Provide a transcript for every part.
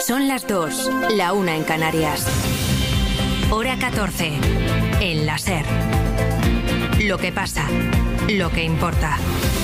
Son las 2, la 1 en Canarias. Hora 14, en la SER. Lo que pasa, lo que importa.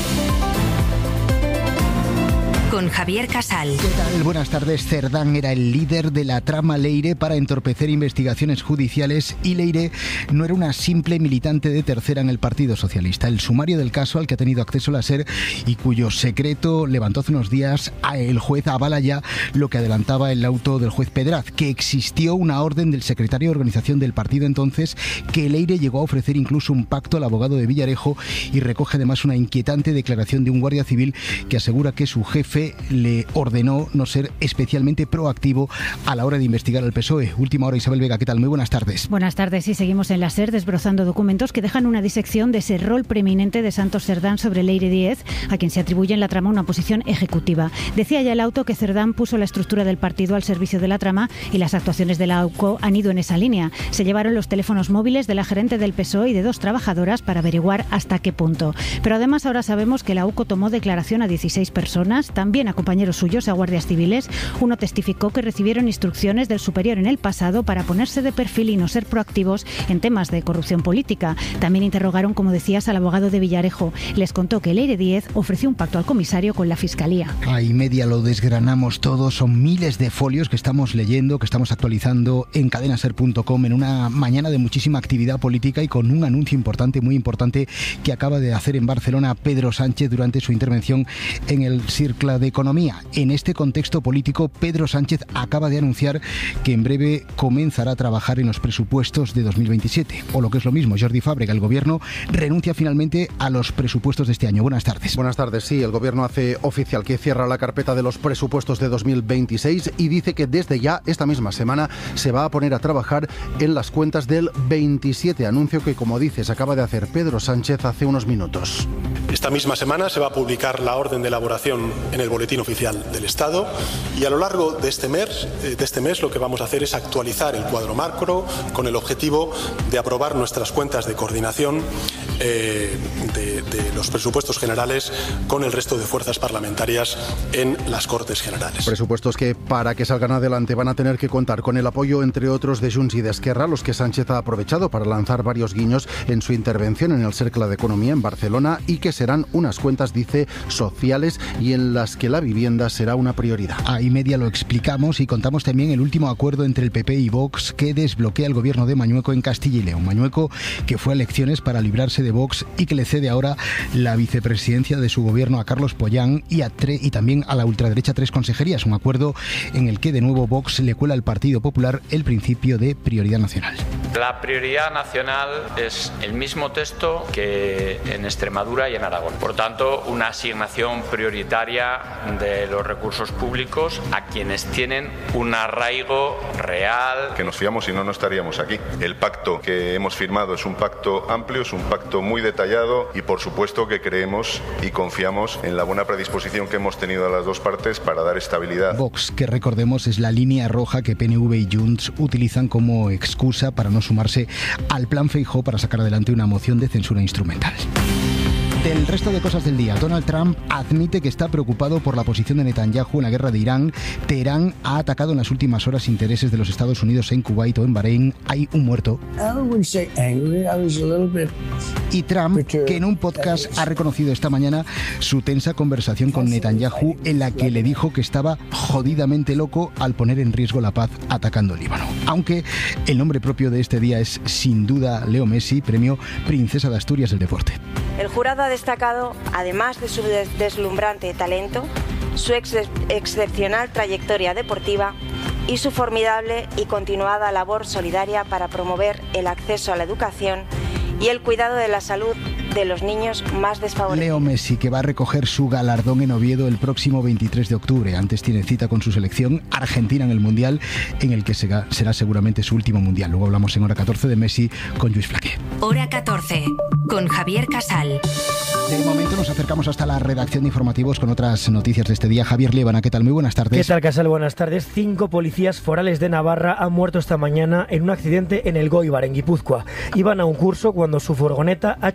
Con Javier Casal. ¿Qué tal? Buenas tardes. Cerdán era el líder de la trama Leire para entorpecer investigaciones judiciales y Leire no era una simple militante de tercera en el Partido Socialista. El sumario del caso al que ha tenido acceso la SER y cuyo secreto levantó hace unos días el juez avala ya lo que adelantaba el auto del juez Pedraz, que existió una orden del secretario de organización del partido entonces que Leire llegó a ofrecer incluso un pacto al abogado de Villarejo, y recoge además una inquietante declaración de un guardia civil que asegura que su jefe le ordenó no ser especialmente proactivo a la hora de investigar al PSOE. Última hora, Isabel Vega, ¿qué tal? Muy buenas tardes. Buenas tardes, sí, seguimos en la SER desbrozando documentos que dejan una disección de ese rol preeminente de Santos Cerdán sobre Leire Díez, a quien se atribuye en la trama una posición ejecutiva. Decía ya el auto que Cerdán puso la estructura del partido al servicio de la trama y las actuaciones de la AUCO han ido en esa línea. Se llevaron los teléfonos móviles de la gerente del PSOE y de 2 trabajadoras para averiguar hasta qué punto. Pero además ahora sabemos que la AUCO tomó declaración a 16 personas, también a compañeros suyos, a guardias civiles. Uno testificó que recibieron instrucciones del superior en el pasado para ponerse de perfil y no ser proactivos en temas de corrupción política. También interrogaron, como decías, al abogado de Villarejo. Les contó que Leire Díez ofreció un pacto al comisario con la Fiscalía. Ahí media lo desgranamos todo. Son miles de folios que estamos leyendo, que estamos actualizando en cadenaser.com en una mañana de muchísima actividad política y con un anuncio importante, muy importante, que acaba de hacer en Barcelona Pedro Sánchez durante su intervención en el Cercle d'Economia. En este contexto político, Pedro Sánchez acaba de anunciar que en breve comenzará a trabajar en los presupuestos de 2027. O lo que es lo mismo, Jordi Fàbrega, el gobierno renuncia finalmente a los presupuestos de este año. Buenas tardes. Buenas tardes, sí. El gobierno hace oficial que cierra la carpeta de los presupuestos de 2026 y dice que desde ya, esta misma semana, se va a poner a trabajar en las cuentas del 27. Anuncio que, como dices, acaba de hacer Pedro Sánchez hace unos minutos. Esta misma semana se va a publicar la orden de elaboración en el Boletín Oficial del Estado y a lo largo de este mes lo que vamos a hacer es actualizar el cuadro macro con el objetivo de aprobar nuestras cuentas de coordinación de los presupuestos generales con el resto de fuerzas parlamentarias en las Cortes Generales. Presupuestos que, para que salgan adelante, van a tener que contar con el apoyo, entre otros, de Junts y de Esquerra, los que Sánchez ha aprovechado para lanzar varios guiños en su intervención en el Cercle d'Economia en Barcelona, y que serán unas cuentas, dice, sociales y en las que la vivienda será una prioridad. Ahí media lo explicamos y contamos también el último acuerdo entre el PP y Vox que desbloquea el gobierno de Mañueco en Castilla y León. Mañueco, que fue a elecciones para librarse de Vox y que le cede ahora la vicepresidencia de su gobierno a Carlos Pollán y también a la ultraderecha 3 consejerías. Un acuerdo en el que de nuevo Vox le cuela al Partido Popular el principio de prioridad nacional. La prioridad nacional es el mismo texto que en Extremadura y en Aragón. Por tanto, una asignación prioritaria de los recursos públicos a quienes tienen un arraigo real. Que nos fiamos, si no, no estaríamos aquí. El pacto que hemos firmado es un pacto amplio, es un pacto muy detallado y, por supuesto, que creemos y confiamos en la buena predisposición que hemos tenido a las dos partes para dar estabilidad. Vox, que recordemos es la línea roja que PNV y Junts utilizan como excusa para no sumarse al plan Feijóo para sacar adelante una moción de censura instrumental. Del resto de cosas del día, Donald Trump admite que está preocupado por la posición de Netanyahu en la guerra de Irán. Teherán ha atacado en las últimas horas intereses de los Estados Unidos en Kuwait o en Bahrein. Hay un muerto. Y Trump, que en un podcast ha reconocido esta mañana su tensa conversación con Netanyahu, en la que le dijo que estaba jodidamente loco al poner en riesgo la paz atacando el Líbano. Aunque el nombre propio de este día es sin duda Leo Messi, premio Princesa de Asturias del deporte. El jurado ha destacado, además de su deslumbrante talento, su excepcional trayectoria deportiva y su formidable y continuada labor solidaria para promover el acceso a la educación y el cuidado de la salud de los niños más desfavorecidos. Leo Messi, que va a recoger su galardón en Oviedo el próximo 23 de octubre. Antes tiene cita con su selección Argentina en el Mundial, en el que será seguramente su último Mundial. Luego hablamos en Hora 14 de Messi con Lluís Flaqué. Hora 14, con Javier Casal. De momento nos acercamos hasta la redacción de informativos con otras noticias de este día. Javier Liébana, ¿qué tal? Muy buenas tardes. ¿Qué tal, Casal? Buenas tardes. 5 policías forales de Navarra han muerto esta mañana en un accidente en el Goibar, en Guipúzcoa. Iban a un curso cuando su furgoneta ha chocado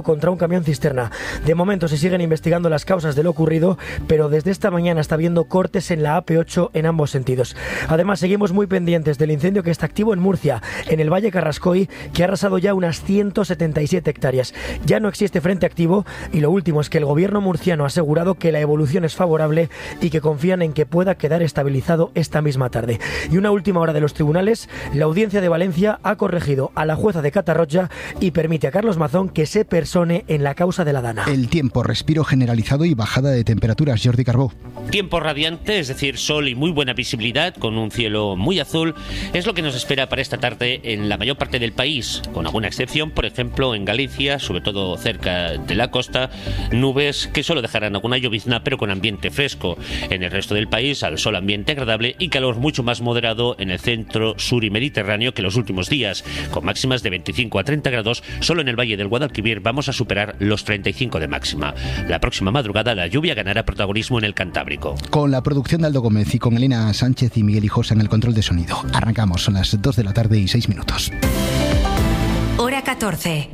contra un camión cisterna. De momento se siguen investigando las causas de lo ocurrido, pero desde esta mañana está habiendo cortes en la AP8 en ambos sentidos. Además, seguimos muy pendientes del incendio que está activo en Murcia, en el Valle Carrascoy, que ha arrasado ya unas 177 hectáreas. Ya no existe frente activo y lo último es que el gobierno murciano ha asegurado que la evolución es favorable y que confían en que pueda quedar estabilizado esta misma tarde. Y una última hora de los tribunales, la Audiencia de Valencia ha corregido a la jueza de Catarroja y permite a Carlos Mazón que se persone en la causa de la Dana. El tiempo, respiro generalizado y bajada de temperaturas. Jordi Carbó. Tiempo radiante, es decir, sol y muy buena visibilidad, con un cielo muy azul, es lo que nos espera para esta tarde en la mayor parte del país, con alguna excepción, por ejemplo, en Galicia, sobre todo cerca de la costa, nubes que solo dejarán alguna llovizna, pero con ambiente fresco. En el resto del país, al sol ambiente agradable y calor mucho más moderado en el centro, sur y mediterráneo que los últimos días, con máximas de 25 a 30 grados. Solo en el Valle del Guadalquivir vamos a superar los 35 de máxima. La próxima madrugada la lluvia ganará protagonismo en el Cantábrico. Con la producción de Aldo Gómez y con Elena Sánchez y Miguel Hijosa en el control de sonido. Arrancamos, son las 2 de la tarde y 6 minutos. Hora 14.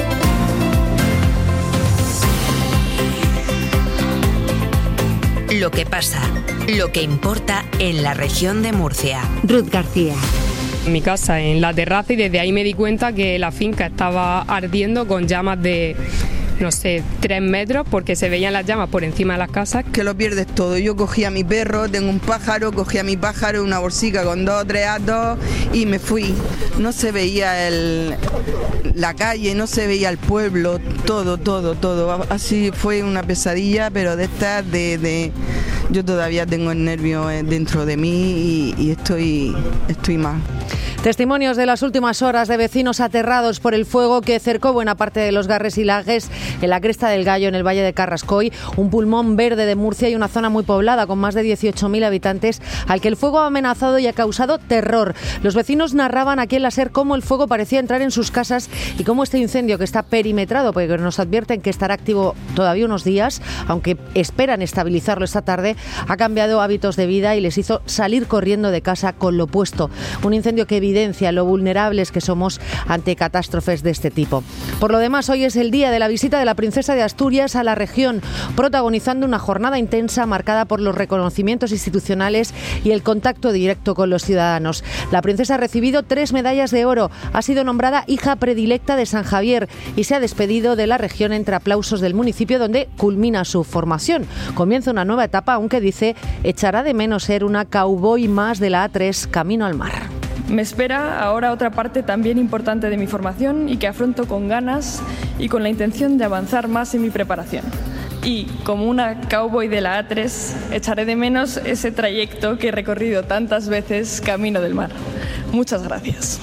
Lo que pasa, lo que importa en la región de Murcia. Ruth García. Mi casa en la terraza y desde ahí me di cuenta que la finca estaba ardiendo con llamas de, no sé, 3 metros, porque se veían las llamas por encima de las casas. Que lo pierdes todo. Yo cogí a mi perro, tengo un pájaro, cogí a mi pájaro, una bolsica con 2 o 3 atos y me fui. No se veía la calle, no se veía el pueblo, todo. Así fue una pesadilla, pero de estas yo todavía tengo el nervio dentro de mí y estoy mal. Testimonios de las últimas horas de vecinos aterrados por el fuego que cercó buena parte de los Garres y Lagues en la Cresta del Gallo, en el Valle de Carrascoy, un pulmón verde de Murcia y una zona muy poblada con más de 18.000 habitantes al que el fuego ha amenazado y ha causado terror. Los vecinos narraban aquí en la SER cómo el fuego parecía entrar en sus casas y cómo este incendio, que está perimetrado, porque nos advierten que estará activo todavía unos días, aunque esperan estabilizarlo esta tarde, ha cambiado hábitos de vida y les hizo salir corriendo de casa con lo puesto. Un incendio que evidencia lo vulnerables que somos ante catástrofes de este tipo. Por lo demás, hoy es el día de la visita de la princesa de Asturias a la región, protagonizando una jornada intensa marcada por los reconocimientos institucionales y el contacto directo con los ciudadanos. La princesa ha recibido 3 medallas de oro, ha sido nombrada hija predilecta de San Javier y se ha despedido de la región entre aplausos del municipio donde culmina su formación. Comienza una nueva etapa, aunque dice echará de menos ser una cowboy más de la A3 camino al mar. Me espera ahora otra parte también importante de mi formación y que afronto con ganas y con la intención de avanzar más en mi preparación. Y como una cowboy de la A3, echaré de menos ese trayecto que he recorrido tantas veces camino del mar. Muchas gracias.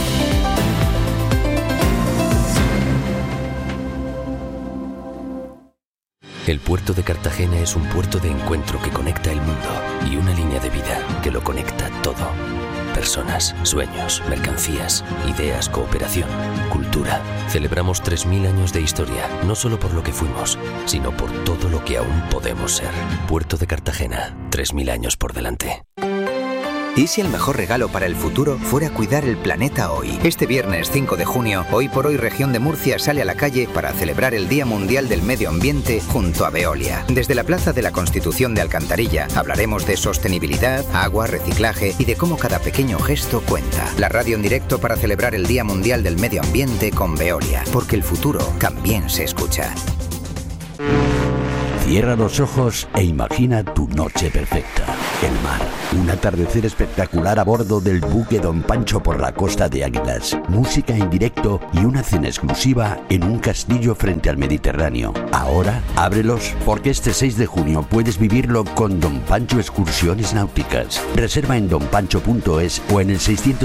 El puerto de Cartagena es un puerto de encuentro que conecta el mundo y una línea de vida que lo conecta todo. Personas, sueños, mercancías, ideas, cooperación, cultura. Celebramos 3.000 años de historia, no solo por lo que fuimos, sino por todo lo que aún podemos ser. Puerto de Cartagena, 3.000 años por delante. ¿Y si el mejor regalo para el futuro fuera cuidar el planeta hoy? Este viernes 5 de junio, Hoy por Hoy Región de Murcia sale a la calle para celebrar el Día Mundial del Medio Ambiente junto a Veolia. Desde la Plaza de la Constitución de Alcantarilla hablaremos de sostenibilidad, agua, reciclaje y de cómo cada pequeño gesto cuenta. La radio en directo para celebrar el Día Mundial del Medio Ambiente con Veolia, porque el futuro también se escucha. Cierra los ojos e imagina tu noche perfecta. El mar, un atardecer espectacular a bordo del buque Don Pancho por la costa de Águilas, música en directo y una cena exclusiva en un castillo frente al Mediterráneo. Ahora, ábrelos porque este 6 de junio puedes vivirlo con Don Pancho Excursiones Náuticas. Reserva en donpancho.es o en el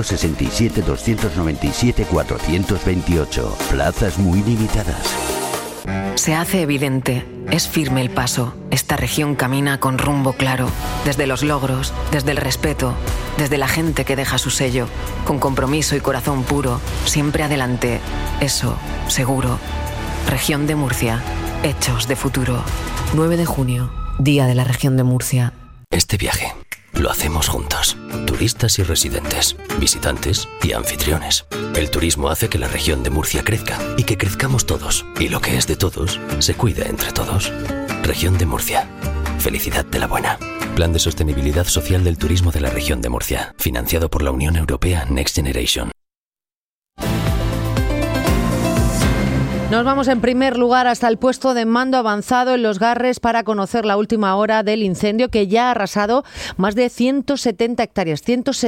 667-297-428. Plazas muy limitadas. Se hace evidente, es firme el paso. Esta región camina con rumbo claro, desde los logros, desde el respeto, desde la gente que deja su sello, con compromiso y corazón puro, siempre adelante. Eso, seguro. Región de Murcia, hechos de futuro. 9 de junio, Día de la Región de Murcia. Este viaje lo hacemos juntos. Turistas y residentes, visitantes y anfitriones. El turismo hace que la región de Murcia crezca y que crezcamos todos. Y lo que es de todos, se cuida entre todos. Región de Murcia. Felicidad de la buena. Plan de Sostenibilidad Social del Turismo de la Región de Murcia. Financiado por la Unión Europea Next Generation. Nos vamos en primer lugar hasta el puesto de mando avanzado en Los Garres para conocer la última hora del incendio que ya ha arrasado más de 170 hectáreas,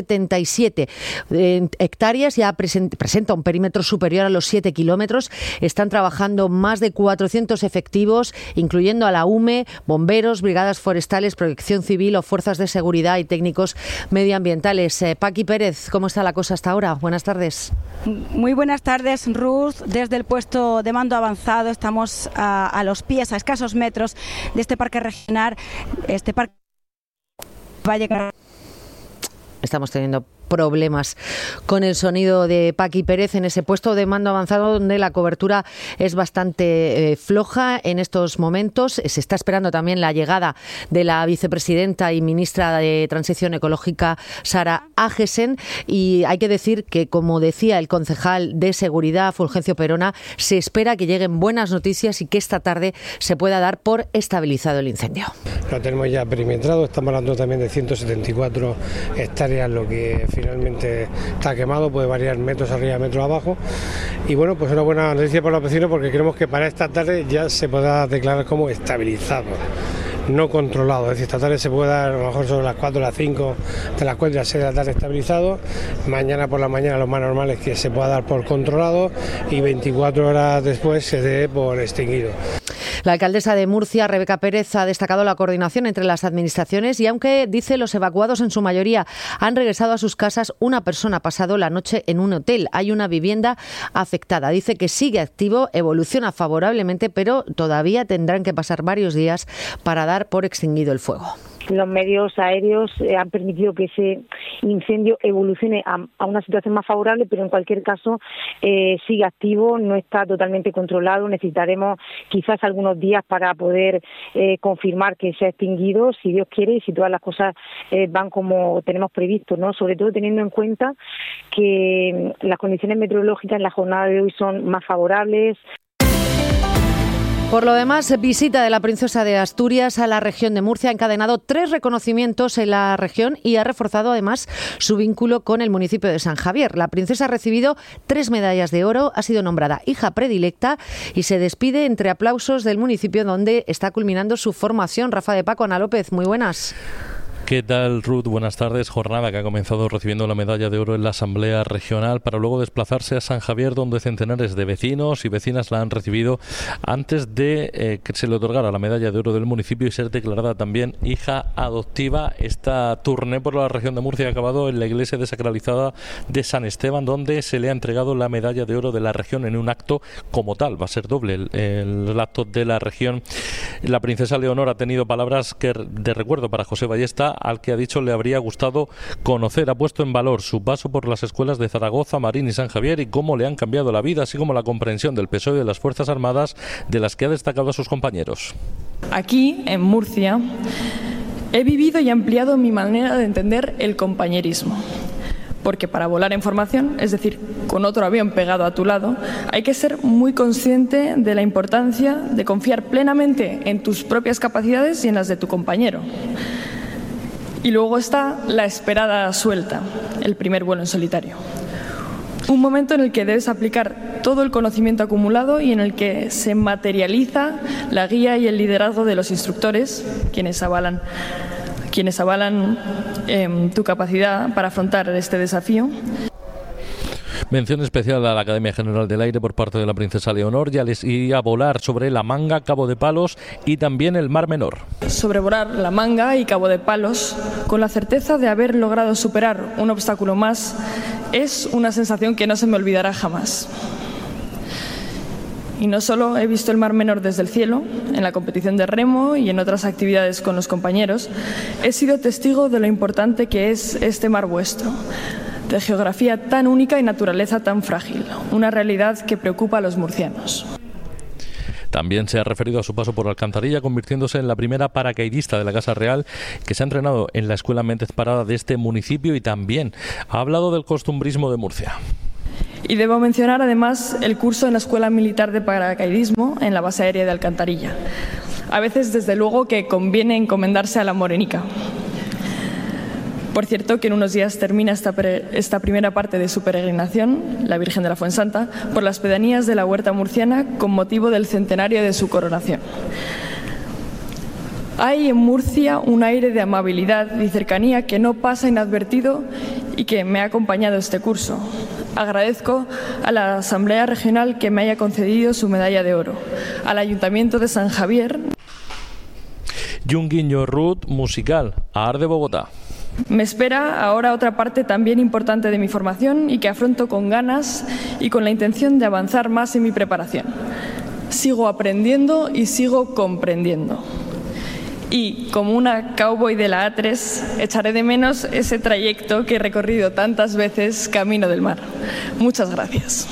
177 hectáreas, ya presenta un perímetro superior a los 7 kilómetros. Están trabajando más de 400 efectivos, incluyendo a la UME, bomberos, brigadas forestales, protección civil o fuerzas de seguridad y técnicos medioambientales. Paqui Pérez, ¿cómo está la cosa hasta ahora? Buenas tardes. Muy buenas tardes, Ruth. Desde el puesto de mando avanzado estamos a los pies, a escasos metros de este parque regional. Este parque va a llegar. Estamos teniendo problemas con el sonido de Paqui Pérez en ese puesto de mando avanzado donde la cobertura es bastante floja en estos momentos. Se está esperando también la llegada de la vicepresidenta y ministra de Transición Ecológica, Sara Agesen, y hay que decir que, como decía el concejal de Seguridad, Fulgencio Perona, se espera que lleguen buenas noticias y que esta tarde se pueda dar por estabilizado el incendio. Lo tenemos ya perimetrado, estamos hablando también de 174 hectáreas, lo que finalmente está quemado, puede variar metros arriba, metros abajo, y bueno, pues una buena noticia para los vecinos porque creemos que para esta tarde ya se podrá declarar como estabilizado, no controlado, es decir, esta tarde se puede dar a lo mejor sobre las 4, las 5, de las 4 a las 6 de la tarde estabilizado, mañana por la mañana lo más normal es que se pueda dar por controlado y 24 horas después se dé por extinguido. La alcaldesa de Murcia, Rebeca Pérez, ha destacado la coordinación entre las administraciones y aunque, dice, los evacuados en su mayoría han regresado a sus casas, una persona ha pasado la noche en un hotel. Hay una vivienda afectada. Dice que sigue activo, evoluciona favorablemente, pero todavía tendrán que pasar varios días para dar por extinguido el fuego. Los medios aéreos han permitido que ese incendio evolucione a una situación más favorable, pero en cualquier caso sigue activo, no está totalmente controlado. Necesitaremos quizás algunos días para poder confirmar que se ha extinguido, si Dios quiere, y si todas las cosas van como tenemos previsto, ¿no? Sobre todo teniendo en cuenta que las condiciones meteorológicas en la jornada de hoy son más favorables. Por lo demás, visita de la princesa de Asturias a la región de Murcia ha encadenado 3 reconocimientos en la región y ha reforzado además su vínculo con el municipio de San Javier. La princesa ha recibido 3 medallas de oro, ha sido nombrada hija predilecta y se despide entre aplausos del municipio donde está culminando su formación. Rafa de Paco, Ana López, muy buenas. ¿Qué tal, Ruth? Buenas tardes. Jornada que ha comenzado recibiendo la medalla de oro en la Asamblea Regional para luego desplazarse a San Javier, donde centenares de vecinos y vecinas la han recibido antes de que se le otorgara la medalla de oro del municipio y ser declarada también hija adoptiva. Esta tournée por la región de Murcia ha acabado en la iglesia desacralizada de San Esteban, donde se le ha entregado la medalla de oro de la región en un acto como tal. Va a ser doble el acto de la región. La princesa Leonor ha tenido palabras de recuerdo para José Ballesta, al que ha dicho le habría gustado conocer. Ha puesto en valor su paso por las escuelas de Zaragoza, Marín y San Javier y cómo le han cambiado la vida, así como la comprensión del PSOE y de las Fuerzas Armadas, de las que ha destacado a sus compañeros. Aquí, en Murcia, he vivido y ampliado mi manera de entender el compañerismo. Porque para volar en formación, es decir, con otro avión pegado a tu lado, hay que ser muy consciente de la importancia de confiar plenamente en tus propias capacidades y en las de tu compañero. Y luego está la esperada suelta, el primer vuelo en solitario. Un momento en el que debes aplicar todo el conocimiento acumulado y en el que se materializa la guía y el liderazgo de los instructores, quienes avalan tu capacidad para afrontar este desafío. Mención especial a la Academia General del Aire por parte de la princesa Leonor y a volar sobre La Manga, Cabo de Palos y también el Mar Menor. Sobrevolar La Manga y Cabo de Palos con la certeza de haber logrado superar un obstáculo más es una sensación que no se me olvidará jamás. Y no solo he visto el Mar Menor desde el cielo, en la competición de remo y en otras actividades con los compañeros, he sido testigo de lo importante que es este mar vuestro, de geografía tan única y naturaleza tan frágil, una realidad que preocupa a los murcianos. También se ha referido a su paso por Alcantarilla, convirtiéndose en la primera paracaidista de la Casa Real que se ha entrenado en la Escuela Méndez Parada de este municipio, y también ha hablado del costumbrismo de Murcia. Y debo mencionar además el curso en la Escuela Militar de Paracaidismo en la Base Aérea de Alcantarilla. A veces, desde luego, que conviene encomendarse a la morenica. Por cierto, que en unos días termina esta primera parte de su peregrinación, la Virgen de la Fuensanta, por las pedanías de la Huerta Murciana con motivo del centenario de su coronación. Hay en Murcia un aire de amabilidad y cercanía que no pasa inadvertido y que me ha acompañado este curso. Agradezco a la Asamblea Regional que me haya concedido su medalla de oro, al Ayuntamiento de San Javier. Y un guiño Ruth musical a Ar de Bogotá. Me espera ahora otra parte también importante de mi formación y que afronto con ganas y con la intención de avanzar más en mi preparación. Sigo aprendiendo y sigo comprendiendo. Y, como una cowboy de la A3, echaré de menos ese trayecto que he recorrido tantas veces camino del mar. Muchas gracias.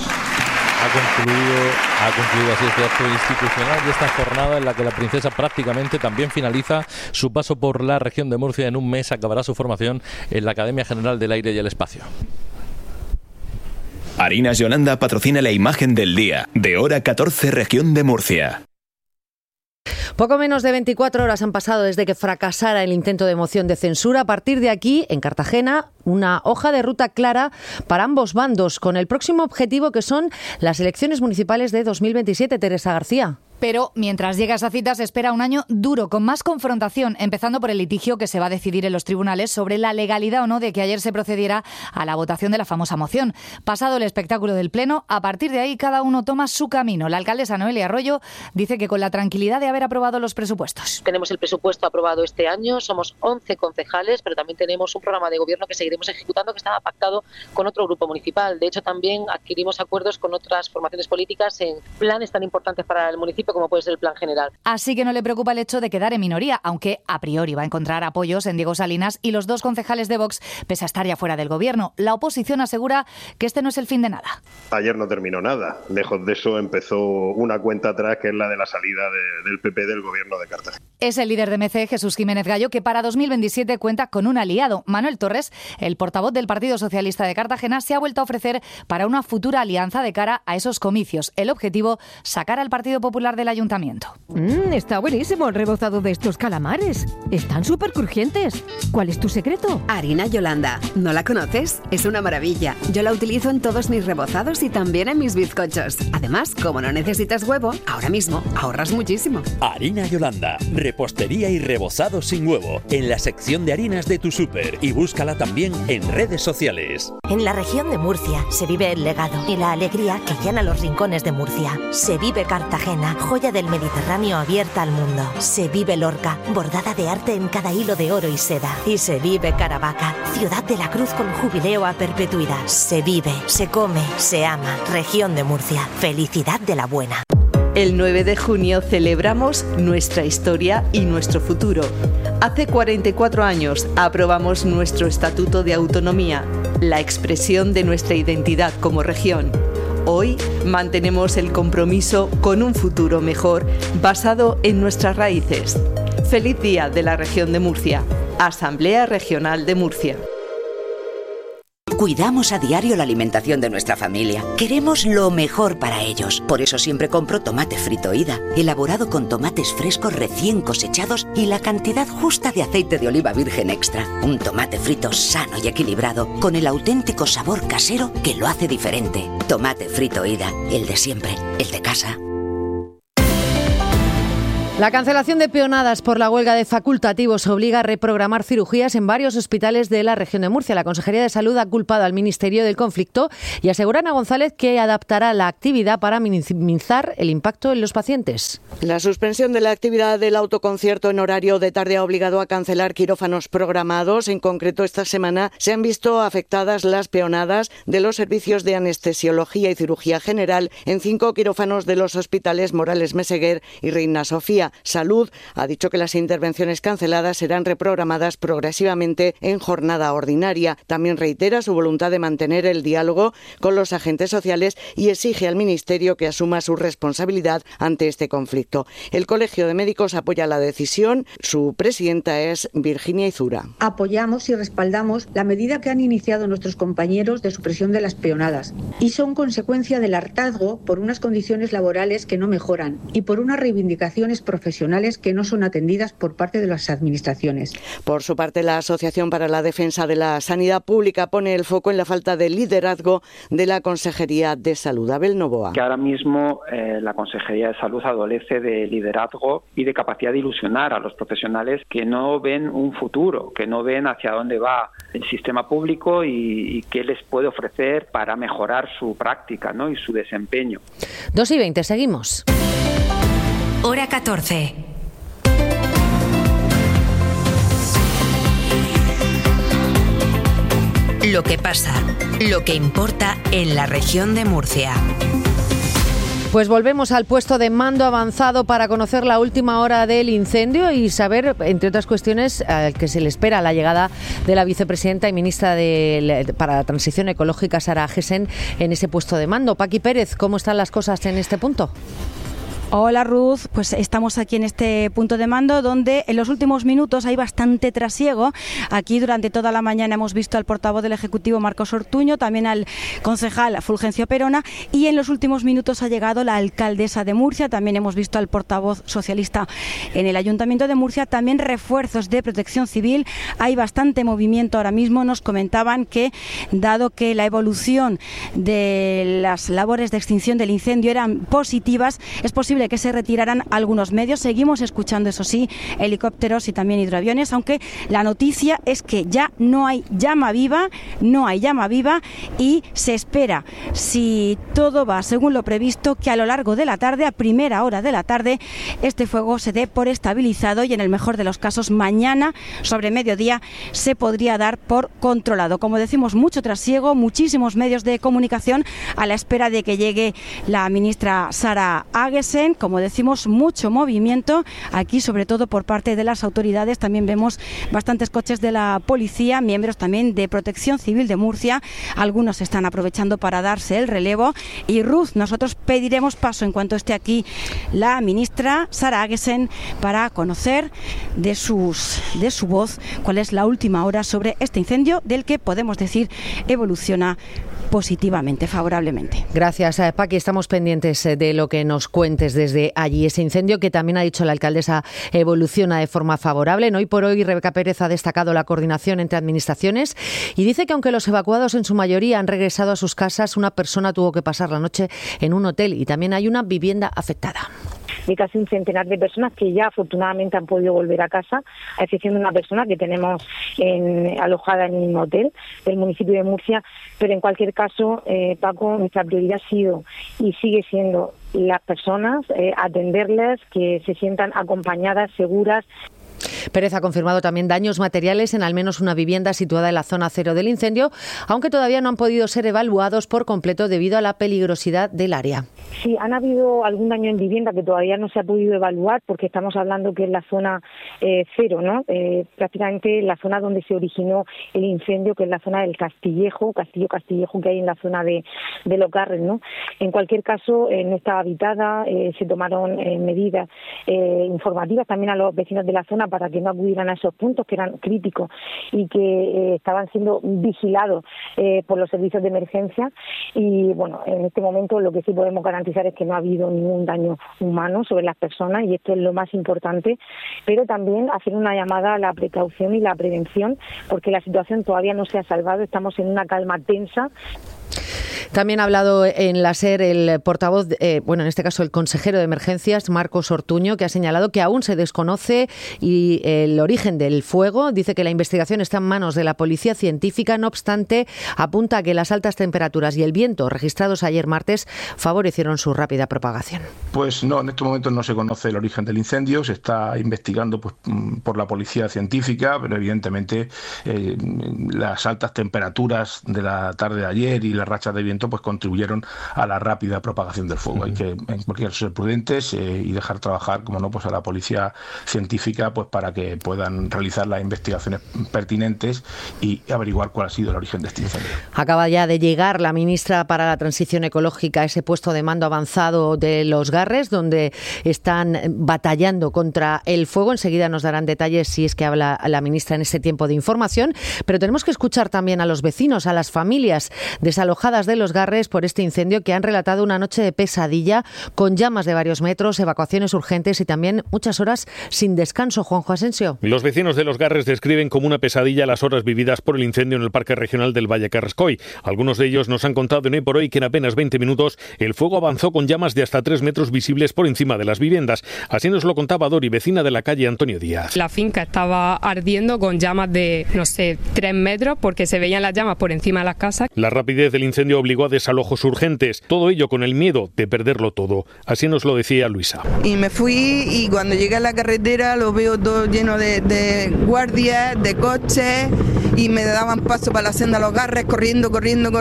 Ha concluido así este acto institucional y esta jornada en la que la princesa prácticamente también finaliza su paso por la región de Murcia. En un mes acabará su formación en la Academia General del Aire y el Espacio. Harinas Yolanda patrocina la imagen del día, de hora 14, región de Murcia. Poco menos de 24 horas han pasado desde que fracasara el intento de moción de censura. A partir de aquí, en Cartagena, una hoja de ruta clara para ambos bandos, con el próximo objetivo que son las elecciones municipales de 2027. Teresa García. Pero mientras llega esa cita se espera un año duro, con más confrontación, empezando por el litigio que se va a decidir en los tribunales sobre la legalidad o no de que ayer se procediera a la votación de la famosa moción. Pasado el espectáculo del Pleno, a partir de ahí cada uno toma su camino. La alcaldesa Noelia Arroyo dice que con la tranquilidad de haber aprobado los presupuestos. Tenemos el presupuesto aprobado este año, somos 11 concejales, pero también tenemos un programa de gobierno que seguiremos ejecutando, que estaba pactado con otro grupo municipal. De hecho, también adquirimos acuerdos con otras formaciones políticas en planes tan importantes para el municipio como puede ser el plan general. Así que no le preocupa el hecho de quedar en minoría, aunque a priori va a encontrar apoyos en Diego Salinas y los dos concejales de Vox, pese a estar ya fuera del gobierno. La oposición asegura que este no es el fin de nada. Ayer no terminó nada. Lejos de eso empezó una cuenta atrás, que es la de la salida del PP del gobierno de Cartagena. Es el líder de MC, Jesús Jiménez Gallo, que para 2027 cuenta con un aliado. Manuel Torres, el portavoz del Partido Socialista de Cartagena, se ha vuelto a ofrecer para una futura alianza de cara a esos comicios. El objetivo, sacar al Partido Popular del Ayuntamiento. Está buenísimo el rebozado de estos calamares. Están súper crujientes. ¿Cuál es tu secreto? Harina Yolanda. ¿No la conoces? Es una maravilla. Yo la utilizo en todos mis rebozados y también en mis bizcochos. Además, como no necesitas huevo, ahora mismo ahorras muchísimo. Harina Yolanda. Repostería y rebozado sin huevo. En la sección de harinas de tu súper. Y búscala también en redes sociales. En la región de Murcia se vive el legado y la alegría que llena los rincones de Murcia. Se vive Cartagena, joya del Mediterráneo abierta al mundo. Se vive Lorca, bordada de arte en cada hilo de oro y seda. Y se vive Caravaca, ciudad de la cruz con jubileo a perpetuidad. Se vive, se come, se ama. Región de Murcia, felicidad de la buena. El 9 de junio celebramos nuestra historia y nuestro futuro. Hace 44 años aprobamos nuestro Estatuto de Autonomía, la expresión de nuestra identidad como región. Hoy mantenemos el compromiso con un futuro mejor basado en nuestras raíces. Feliz Día de la Región de Murcia. Asamblea Regional de Murcia. Cuidamos a diario la alimentación de nuestra familia. Queremos lo mejor para ellos. Por eso siempre compro tomate frito Ida, elaborado con tomates frescos recién cosechados y la cantidad justa de aceite de oliva virgen extra. Un tomate frito sano y equilibrado, con el auténtico sabor casero que lo hace diferente. Tomate frito Ida, el de siempre, el de casa. La cancelación de peonadas por la huelga de facultativos obliga a reprogramar cirugías en varios hospitales de la región de Murcia. La Consejería de Salud ha culpado al Ministerio del conflicto y asegura Ana González que adaptará la actividad para minimizar el impacto en los pacientes. La suspensión de la actividad del autoconcierto en horario de tarde ha obligado a cancelar quirófanos programados. En concreto, esta semana se han visto afectadas las peonadas de los servicios de anestesiología y cirugía general en 5 quirófanos de los hospitales Morales Meseguer y Reina Sofía. Murcia. Salud ha dicho que las intervenciones canceladas serán reprogramadas progresivamente en jornada ordinaria. También reitera su voluntad de mantener el diálogo con los agentes sociales y exige al Ministerio que asuma su responsabilidad ante este conflicto. El Colegio de Médicos apoya la decisión. Su presidenta es Virginia Izura. Apoyamos y respaldamos la medida que han iniciado nuestros compañeros de supresión de las peonadas y son consecuencia del hartazgo por unas condiciones laborales que no mejoran y por unas reivindicaciones profesionales que no son atendidas por parte de las administraciones. Por su parte, la Asociación para la Defensa de la Sanidad Pública pone el foco en la falta de liderazgo de la Consejería de Salud. Abel Novoa. Que ahora mismo la Consejería de Salud adolece de liderazgo y de capacidad de ilusionar a los profesionales que no ven un futuro, que no ven hacia dónde va el sistema público y qué les puede ofrecer para mejorar su práctica, ¿no? Y su desempeño. 2:20, seguimos. Hora 14. Lo que pasa, lo que importa en la región de Murcia. Pues volvemos al puesto de mando avanzado para conocer la última hora del incendio y saber, entre otras cuestiones, que se le espera la llegada de la vicepresidenta y ministra para la Transición Ecológica, Sara Agesen, en ese puesto de mando. Paqui Pérez, ¿cómo están las cosas en este punto? Hola Ruth, pues estamos aquí en este punto de mando donde en los últimos minutos hay bastante trasiego. Aquí durante toda la mañana hemos visto al portavoz del Ejecutivo Marcos Ortuño, también al concejal Fulgencio Perona y en los últimos minutos ha llegado la alcaldesa de Murcia, también hemos visto al portavoz socialista en el Ayuntamiento de Murcia, también refuerzos de Protección Civil. Hay bastante movimiento ahora mismo, nos comentaban que dado que la evolución de las labores de extinción del incendio eran positivas, es posible que se retiraran algunos medios. Seguimos escuchando, eso sí, helicópteros y también hidroaviones, aunque la noticia es que ya no hay llama viva y se espera, si todo va según lo previsto, que a lo largo de la tarde, a primera hora de la tarde, este fuego se dé por estabilizado y en el mejor de los casos mañana sobre mediodía se podría dar por controlado. Como decimos, mucho trasiego, muchísimos medios de comunicación a la espera de que llegue la ministra Sara Agesen. Como decimos, mucho movimiento aquí, sobre todo por parte de las autoridades. También vemos bastantes coches de la policía, miembros también de Protección Civil de Murcia. Algunos están aprovechando para darse el relevo. Y Ruth, nosotros pediremos paso en cuanto esté aquí la ministra Sara Agesen para conocer de su voz cuál es la última hora sobre este incendio del que podemos decir evoluciona positivamente, favorablemente. Gracias, Paqui. Estamos pendientes de lo que nos cuentes desde allí. Ese incendio que también ha dicho la alcaldesa evoluciona de forma favorable. Hoy por hoy, Rebeca Pérez ha destacado la coordinación entre administraciones y dice que aunque los evacuados en su mayoría han regresado a sus casas, una persona tuvo que pasar la noche en un hotel y también hay una vivienda afectada. De casi un centenar de personas que ya afortunadamente han podido volver a casa, a excepción de una persona que tenemos alojada en un hotel del municipio de Murcia, pero en cualquier caso, Paco, nuestra prioridad ha sido y sigue siendo las personas, atenderles, que se sientan acompañadas, seguras. Pérez ha confirmado también daños materiales en al menos una vivienda situada en la zona cero del incendio, aunque todavía no han podido ser evaluados por completo debido a la peligrosidad del área. Sí, han habido algún daño en vivienda que todavía no se ha podido evaluar porque estamos hablando que es la zona cero, ¿no? Prácticamente la zona donde se originó el incendio, que es la zona del Castillejo que hay en la zona de Locarres, ¿no? En cualquier caso, no estaba habitada, se tomaron medidas informativas también a los vecinos de la zona para que no acudieran a esos puntos que eran críticos y que estaban siendo vigilados por los servicios de emergencia. Y bueno, en este momento lo que sí podemos garantizar es que no ha habido ningún daño humano sobre las personas y esto es lo más importante, pero también hacer una llamada a la precaución y la prevención porque la situación todavía no se ha salvado, estamos en una calma tensa. También ha hablado en la SER el portavoz, en este caso el consejero de Emergencias, Marcos Ortuño, que ha señalado que aún se desconoce el origen del fuego. Dice que la investigación está en manos de la policía científica. No obstante, apunta a que las altas temperaturas y el viento registrados ayer martes favorecieron su rápida propagación. Pues no, en estos momentos no se conoce el origen del incendio. Se está investigando por la policía científica, pero evidentemente las altas temperaturas de la tarde de ayer y las rachas de viento ayuntamiento pues contribuyeron a la rápida propagación del fuego. Hay que, en cualquier caso, ser prudentes y dejar trabajar, como no, pues a la policía científica, pues para que puedan realizar las investigaciones pertinentes y averiguar cuál ha sido el origen de este incendio. Acaba ya de llegar la ministra para la Transición Ecológica a ese puesto de mando avanzado de Los Garres, donde están batallando contra el fuego. Enseguida nos darán detalles si es que habla la ministra en este tiempo de información, pero tenemos que escuchar también a los vecinos, a las familias desalojadas de Los Garres por este incendio, que han relatado una noche de pesadilla con llamas de varios metros, evacuaciones urgentes y también muchas horas sin descanso. Juanjo Asensio. Los vecinos de Los Garres describen como una pesadilla las horas vividas por el incendio en el Parque Regional del Valle Carrascoy. Algunos de ellos nos han contado en Hoy por Hoy que en apenas 20 minutos el fuego avanzó con llamas de hasta 3 metros visibles por encima de las viviendas. Así nos lo contaba Dori, vecina de la calle Antonio Díaz. La finca estaba ardiendo con llamas de, 3 metros, porque se veían las llamas por encima de las casas. La rapidez del incendio obligó a desalojos urgentes, todo ello con el miedo de perderlo todo. Así nos lo decía Luisa. Y me fui, y cuando llegué a la carretera lo veo todo lleno de guardias, de coches, y me daban paso para la senda Los Garres, corriendo.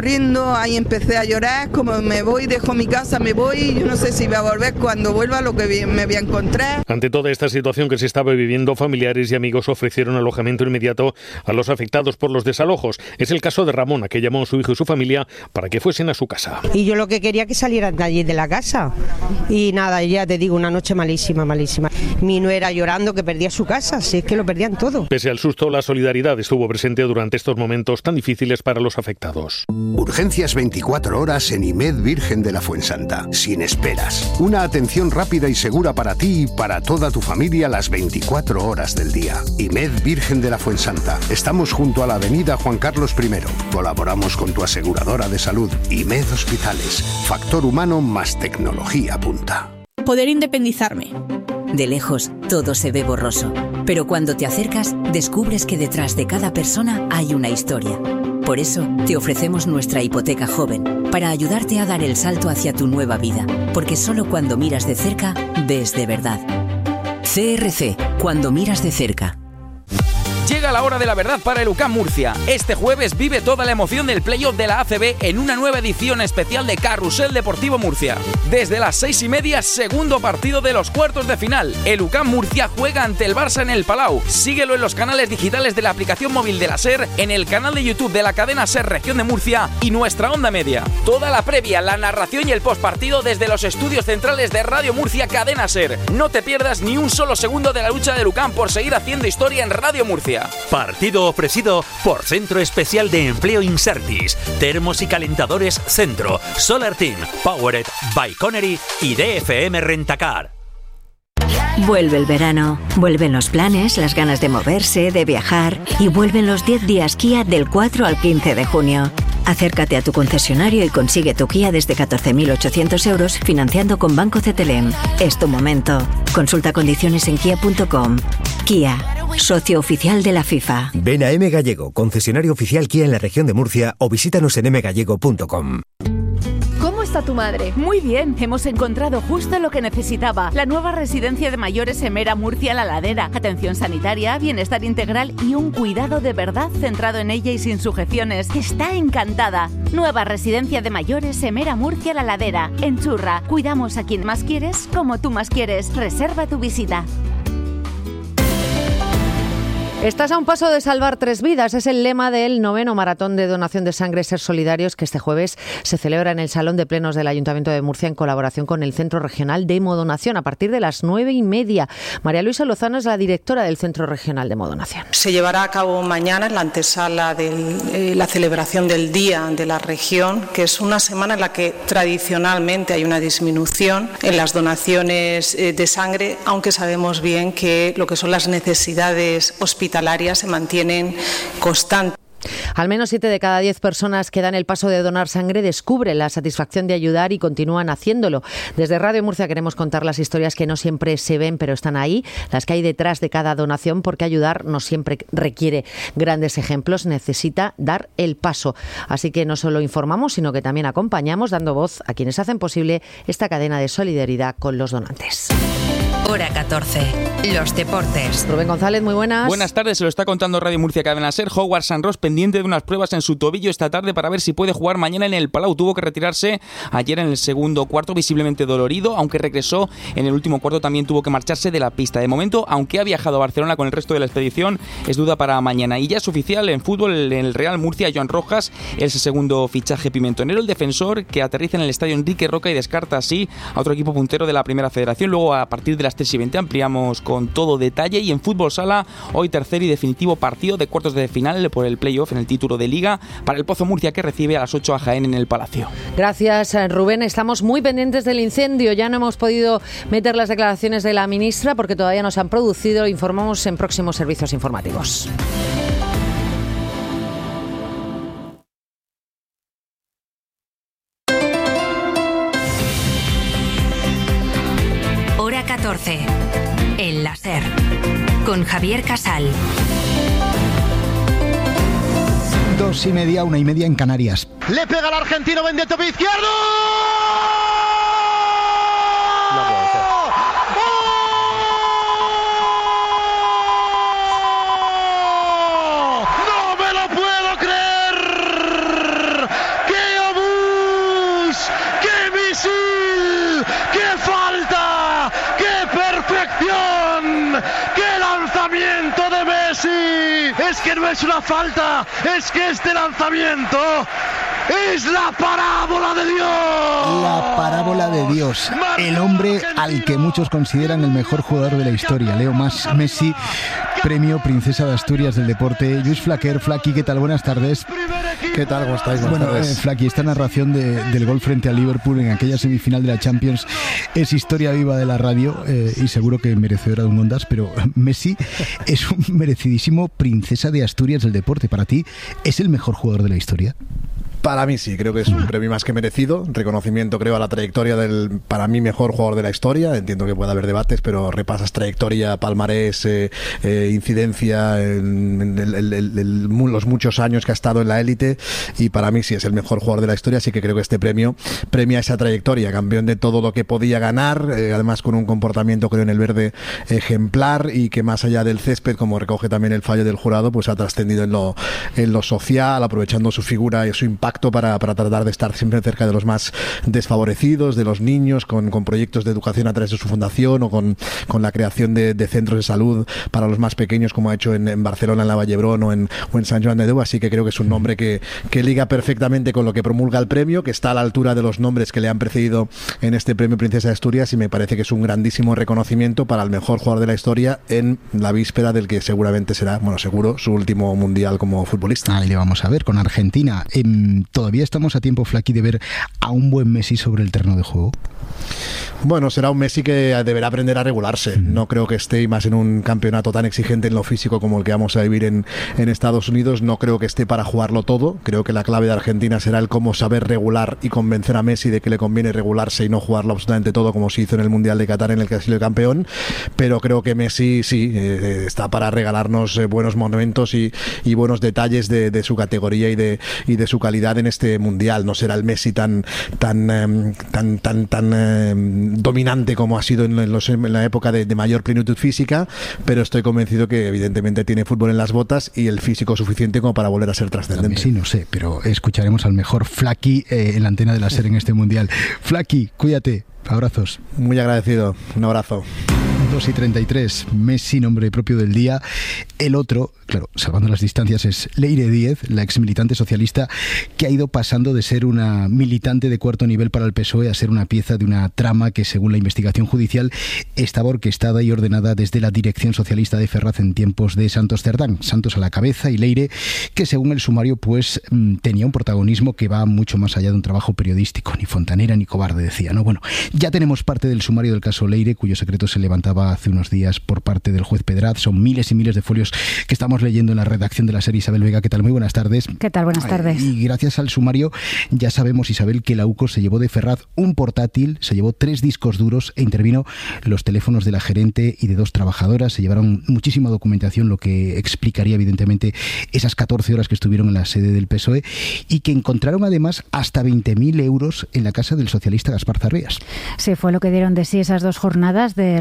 Ahí empecé a llorar, como me voy, dejo mi casa, me voy, yo no sé si voy a volver, cuando vuelva lo que me voy a encontrar. Ante toda esta situación que se estaba viviendo, familiares y amigos ofrecieron alojamiento inmediato a los afectados por los desalojos. Es el caso de Ramona, que llamó a su hijo y su familia para que fuesen a su casa. Y yo lo que quería que salieran de allí de la casa. Y nada, ya te digo, una noche malísima. Mi nuera llorando que perdía su casa, si es que lo perdían todo. Pese al susto, la solidaridad estuvo presente durante estos momentos tan difíciles para los afectados. Urgencias 24 horas en IMED Virgen de la Fuensanta. Sin esperas. Una atención rápida y segura para ti y para toda tu familia las 24 horas del día. IMED Virgen de la Fuensanta. Estamos junto a la avenida Juan Carlos I. Colaboramos con tu aseguradora de salud. IMED Hospitales. Factor humano más tecnología punta. Poder independizarme. De lejos, todo se ve borroso. Pero cuando te acercas, descubres que detrás de cada persona hay una historia. Por eso, te ofrecemos nuestra hipoteca joven, para ayudarte a dar el salto hacia tu nueva vida. Porque solo cuando miras de cerca, ves de verdad. CRC, cuando miras de cerca. Llega la hora de la verdad para el UCAM Murcia. Este jueves vive toda la emoción del playoff de la ACB en una nueva edición especial de Carrusel Deportivo Murcia. Desde las 6:30, segundo partido de los cuartos de final. El UCAM Murcia juega ante el Barça en el Palau. Síguelo en los canales digitales de la aplicación móvil de la SER, en el canal de YouTube de la cadena SER Región de Murcia y nuestra onda media. Toda la previa, la narración y el postpartido desde los estudios centrales de Radio Murcia Cadena SER. No te pierdas ni un solo segundo de la lucha del UCAM por seguir haciendo historia en Radio Murcia. Partido ofrecido por Centro Especial de Empleo Insertis, Termos y Calentadores Centro, Solar Team, Powered by Connery y DFM Rentacar. Vuelve el verano, vuelven los planes, las ganas de moverse, de viajar y vuelven los 10 días Kia del 4 al 15 de junio. Acércate a tu concesionario y consigue tu Kia desde 14.800 euros financiando con Banco CTLM. Es tu momento. Consulta condiciones en kia.com. Kia, socio oficial de la FIFA. Ven a M Gallego, concesionario oficial Kia en la región de Murcia, o visítanos en mgallego.com. ¿Cómo está tu madre? Muy bien, hemos encontrado justo lo que necesitaba. La nueva residencia de mayores Emera Murcia La Ladera. Atención sanitaria, bienestar integral y un cuidado de verdad centrado en ella y sin sujeciones. Está encantada. Nueva residencia de mayores Emera Murcia La Ladera. En Churra, cuidamos a quien más quieres, como tú más quieres. Reserva tu visita. Estás a un paso de salvar 3 vidas. Es el lema del 9º maratón de donación de sangre Ser Solidarios, que este jueves se celebra en el Salón de Plenos del Ayuntamiento de Murcia en colaboración con el Centro Regional de Hemodonación a partir de las 9:30. María Luisa Lozano es la directora del Centro Regional de Hemodonación. Se llevará a cabo mañana en la antesala de la celebración del Día de la Región, que es una semana en la que tradicionalmente hay una disminución en las donaciones de sangre, aunque sabemos bien que lo que son las necesidades hospitalarias se mantienen constantes. Al menos 7 de cada 10 personas que dan el paso de donar sangre descubren la satisfacción de ayudar y continúan haciéndolo. Desde Radio Murcia queremos contar las historias que no siempre se ven, pero están ahí, las que hay detrás de cada donación, porque ayudar no siempre requiere grandes ejemplos, necesita dar el paso. Así que no solo informamos, sino que también acompañamos, dando voz a quienes hacen posible esta cadena de solidaridad con los donantes. Hora 14. Los deportes. Rubén González, muy buenas. Buenas tardes, se lo está contando Radio Murcia Cadena Ser. Howard Sanros pendiente de unas pruebas en su tobillo esta tarde para ver si puede jugar mañana en el Palau. Tuvo que retirarse ayer en el segundo cuarto, visiblemente dolorido, aunque regresó en el último cuarto, también tuvo que marcharse de la pista. De momento, aunque ha viajado a Barcelona con el resto de la expedición, es duda para mañana. Y ya es oficial en fútbol, en el Real Murcia, Joan Rojas, el segundo fichaje pimentonero, el defensor que aterriza en el estadio Enrique Roca y descarta así a otro equipo puntero de la Primera Federación. Luego, a partir de las 3:20 ampliamos con todo detalle. Y en fútbol sala, hoy tercer y definitivo partido de cuartos de final por el playoff en el título de Liga para el Pozo Murcia, que recibe a las 8 a Jaén en el Palacio. Gracias, Rubén. Estamos muy pendientes del incendio. Ya no hemos podido meter las declaraciones de la ministra porque todavía no se han producido. Informamos en próximos servicios informativos. Hora 14. El láser. Con Javier Casal. 2:30, 1:30 en Canarias. Le pega al argentino, vende tope izquierdo. No puede ser. ¡No me lo puedo creer! ¡Qué obús! ¡Qué misil! ¡Qué falta! ¡Qué perfección! ¡Qué lanzamiento de Messi! Es que no es una falta, es que este lanzamiento es la parábola de Dios. La parábola de Dios. El hombre al que muchos consideran el mejor jugador de la historia, Leo Messi, premio Princesa de Asturias del deporte. Lluís Flaquer, Flaqui, ¿qué tal? Buenas tardes. ¿Qué tal? ¿Cómo estáis? Bueno, Flaqui, esta narración del gol frente a Liverpool en aquella semifinal de la Champions es historia viva de la radio y seguro que merecedora de un Ondas, pero Messi es un merecidísimo Princesa de Asturias del deporte. ¿Para ti es el mejor jugador de la historia? Para mí sí, creo que es un premio más que merecido, reconocimiento creo a la trayectoria del, para mí, mejor jugador de la historia. Entiendo que puede haber debates, pero repasas trayectoria, palmarés, incidencia en los muchos años que ha estado en la élite, y para mí sí es el mejor jugador de la historia, así que creo que este premio premia esa trayectoria, campeón de todo lo que podía ganar, además con un comportamiento creo en el verde ejemplar, y que más allá del césped, como recoge también el fallo del jurado, pues ha trascendido en lo social, aprovechando su figura y su impacto para tratar de estar siempre cerca de los más desfavorecidos, de los niños, con proyectos de educación a través de su fundación, o con la creación de centros de salud para los más pequeños, como ha hecho en Barcelona, en la Vallebrón o en San Joan de Déu. Así que creo que es un nombre que liga perfectamente con lo que promulga el premio, que está a la altura de los nombres que le han precedido en este premio Princesa de Asturias, y me parece que es un grandísimo reconocimiento para el mejor jugador de la historia en la víspera del que seguramente será, bueno, seguro, su último mundial como futbolista. Ahí le vamos a ver con Argentina. ¿Todavía estamos a tiempo, Flaqui, de ver a un buen Messi sobre el terreno de juego? Bueno, será un Messi que deberá aprender a regularse. No creo que esté, y más en un campeonato tan exigente en lo físico como el que vamos a vivir en Estados Unidos, no creo que esté para jugarlo todo. Creo que la clave de Argentina será el cómo saber regular y convencer a Messi de que le conviene regularse y no jugarlo absolutamente todo, como se hizo en el Mundial de Qatar, en el que ha sido el campeón. Pero creo que Messi sí está para regalarnos buenos momentos y buenos detalles de su categoría y de su calidad en este Mundial. No será el Messi tan dominante como ha sido en la época de mayor plenitud física, pero estoy convencido que evidentemente tiene fútbol en las botas y el físico suficiente como para volver a ser trascendente. Sí, no sé, pero escucharemos al mejor Flaqui en la antena de la SER en este Mundial. Flaqui, cuídate. Abrazos. Muy agradecido. Un abrazo. 2:33, Messi, nombre propio del día. El otro, claro, salvando las distancias, es Leire Díez, la ex militante socialista que ha ido pasando de ser una militante de cuarto nivel para el PSOE a ser una pieza de una trama que, según la investigación judicial, estaba orquestada y ordenada desde la dirección socialista de Ferraz en tiempos de Santos Cerdán. Santos a la cabeza, y Leire, que según el sumario pues tenía un protagonismo que va mucho más allá de un trabajo periodístico, ni fontanera ni cobarde, decía, ¿no? Bueno, ya tenemos parte del sumario del caso Leire, cuyo secreto se levantaba hace unos días por parte del juez Pedraz. Son miles y miles de folios que estamos leyendo en la redacción de la SER. Isabel Vega, ¿qué tal? Muy buenas tardes. ¿Qué tal? Buenas tardes. Y gracias al sumario ya sabemos, Isabel, que la UCO se llevó de Ferraz un portátil, se llevó 3 discos duros e intervino los teléfonos de la gerente y de 2 trabajadoras. Se llevaron muchísima documentación, lo que explicaría evidentemente esas 14 horas que estuvieron en la sede del PSOE, y que encontraron además hasta 20.000 euros en la casa del socialista Gaspar Zarrías. Sí, fue lo que dieron de sí esas 2 jornadas de registros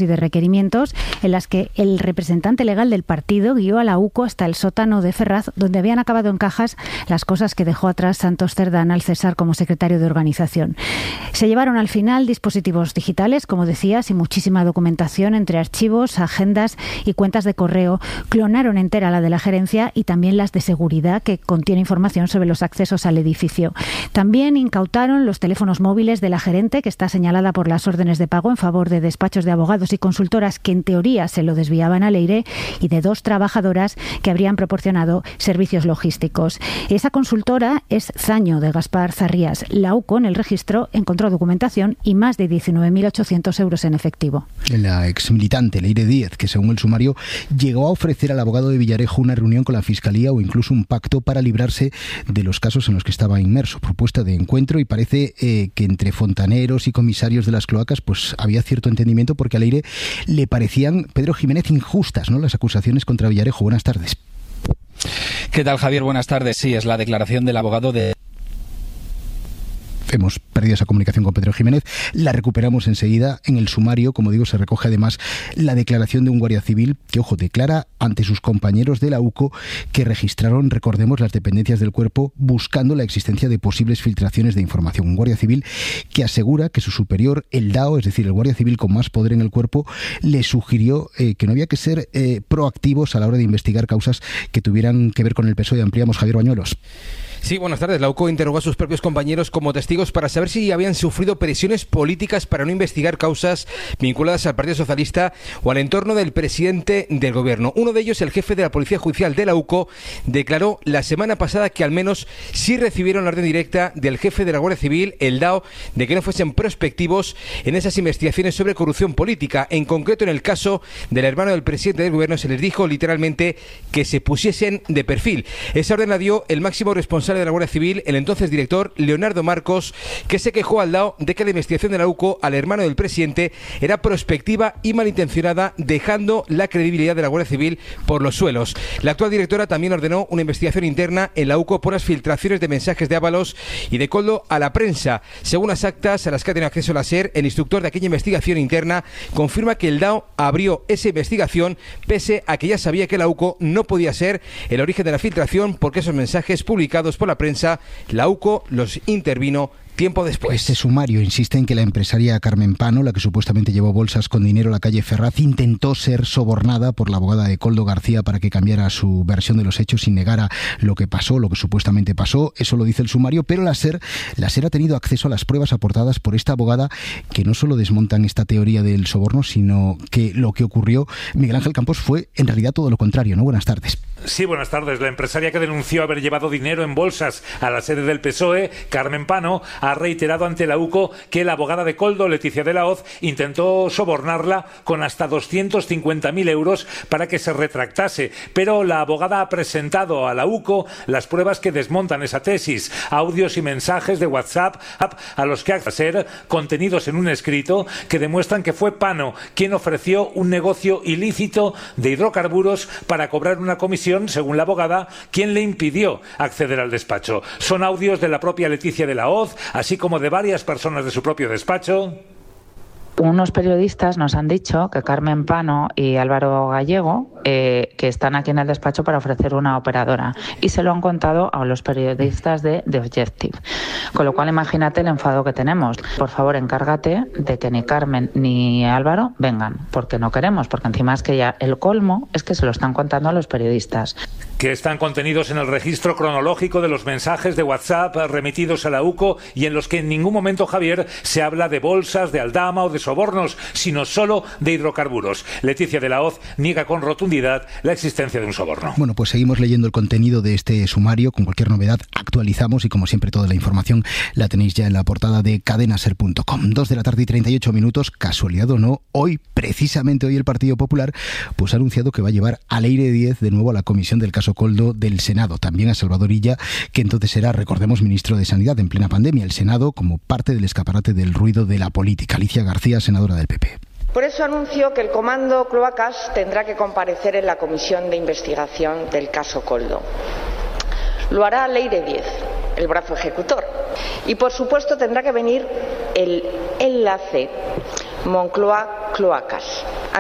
y de requerimientos, en las que el representante legal del partido guió a la UCO hasta el sótano de Ferraz, donde habían acabado en cajas las cosas que dejó atrás Santos Cerdán al cesar como secretario de organización. Se llevaron al final dispositivos digitales, como decías, y muchísima documentación entre archivos, agendas y cuentas de correo. Clonaron entera la de la gerencia y también las de seguridad, que contiene información sobre los accesos al edificio. También incautaron los teléfonos móviles de la gerente, que está señalada por las órdenes de pago en favor de despachos de abogados y consultoras que en teoría se lo desviaban al Leire, y de 2 trabajadoras que habrían proporcionado servicios logísticos. Esa consultora es Zaño, de Gaspar Zarrías. La UCO en el registro encontró documentación y más de 19.800 euros en efectivo. La exmilitante Leire Díez, que según el sumario llegó a ofrecer al abogado de Villarejo una reunión con la Fiscalía o incluso un pacto para librarse de los casos en los que estaba inmerso. Propuesta de encuentro, y parece que entre fontaneros y comisarios de las cloacas pues había cierto entendimiento, porque a Leire le parecían, Pedro Jiménez, injustas, ¿no?, las acusaciones contra Villarejo. Buenas tardes. ¿Qué tal, Javier? Buenas tardes. Sí, es la declaración del abogado de... Hemos perdido esa comunicación con Pedro Jiménez, la recuperamos enseguida. En el sumario, como digo, se recoge además la declaración de un guardia civil que, ojo, declara ante sus compañeros de la UCO que registraron, recordemos, las dependencias del cuerpo buscando la existencia de posibles filtraciones de información. Un guardia civil que asegura que su superior, el DAO, es decir, el guardia civil con más poder en el cuerpo, le sugirió que no había que ser proactivos a la hora de investigar causas que tuvieran que ver con el PSOE. Ampliamos, Javier Bañuelos. Sí, buenas tardes. La UCO interrogó a sus propios compañeros como testigos para saber si habían sufrido presiones políticas para no investigar causas vinculadas al Partido Socialista o al entorno del presidente del Gobierno. Uno de ellos, el jefe de la Policía Judicial de la UCO, declaró la semana pasada que al menos sí recibieron la orden directa del jefe de la Guardia Civil, el DAO, de que no fuesen prospectivos en esas investigaciones sobre corrupción política. En concreto, en el caso del hermano del presidente del Gobierno, se les dijo literalmente que se pusiesen de perfil. Esa orden la dio el máximo responsable de la Guardia Civil, el entonces director Leonardo Marcos, que se quejó al DAO de que la investigación de la UCO al hermano del presidente era prospectiva y malintencionada, dejando la credibilidad de la Guardia Civil por los suelos. La actual directora también ordenó una investigación interna en la UCO por las filtraciones de mensajes de Ábalos y de Koldo a la prensa. Según las actas a las que ha tenido acceso la SER, el instructor de aquella investigación interna confirma que el DAO abrió esa investigación pese a que ya sabía que la UCO no podía ser el origen de la filtración, porque esos mensajes publicados por la prensa, la UCO los intervino tiempo después. Este sumario insiste en que la empresaria Carmen Pano, la que supuestamente llevó bolsas con dinero a la calle Ferraz, intentó ser sobornada por la abogada de Koldo García para que cambiara su versión de los hechos y negara lo que pasó, lo que supuestamente pasó. Eso lo dice el sumario, pero la SER ha tenido acceso a las pruebas aportadas por esta abogada, que no solo desmontan esta teoría del soborno, sino que lo que ocurrió, Miguel Ángel Campos, fue en realidad todo lo contrario, ¿no? Buenas tardes. Sí, buenas tardes. La empresaria que denunció haber llevado dinero en bolsas a la sede del PSOE, Carmen Pano, ha reiterado ante la UCO que la abogada de Koldo, Leticia de la Hoz, intentó sobornarla con hasta 250.000 euros para que se retractase, pero la abogada ha presentado a la UCO las pruebas que desmontan esa tesis, audios y mensajes de WhatsApp a los que acceder, contenidos en un escrito que demuestran que fue Pano quien ofreció un negocio ilícito de hidrocarburos para cobrar una comisión, según la abogada, quien le impidió acceder al despacho. Son audios de la propia Leticia de la Hoz, así como de varias personas de su propio despacho. Unos periodistas nos han dicho que Carmen Pano y Álvaro Gallego que están aquí en el despacho para ofrecer una operadora, y se lo han contado a los periodistas de The Objective, con lo cual imagínate el enfado que tenemos. Por favor, encárgate de que ni Carmen ni Álvaro vengan, porque no queremos, porque encima es que ya el colmo es que se lo están contando a los periodistas. Que están contenidos en el registro cronológico de los mensajes de WhatsApp remitidos a la UCO, y en los que en ningún momento, Javier, se habla de bolsas, de aldama o de sobornos, sino solo de hidrocarburos. Leticia de la Hoz niega con rotundidad la existencia de un soborno. Bueno, pues seguimos leyendo el contenido de este sumario. Con cualquier novedad actualizamos, y como siempre toda la información la tenéis ya en la portada de cadenaser.com. 2:38 p.m, casualidad o no, precisamente hoy el Partido Popular pues ha anunciado que va a llevar a Leire Díez de nuevo a la comisión del caso Koldo del Senado, también a Salvador Illa, que entonces era, recordemos, ministro de Sanidad en plena pandemia. El Senado como parte del escaparate del ruido de la política. Alicia García, senadora del PP. Por eso anuncio que el Comando Cloacas tendrá que comparecer en la comisión de investigación del caso Koldo. Lo hará Leire Díez, el brazo ejecutor. Y por supuesto tendrá que venir el enlace Moncloa cloacas.